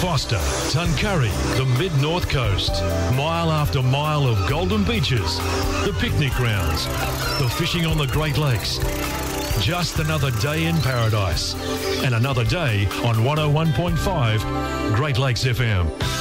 Foster, Tuncurry, the mid-north coast. Mile after mile of golden beaches, the picnic grounds, the fishing on the Great Lakes. Just another day in paradise and another day on 101.5 Great Lakes FM.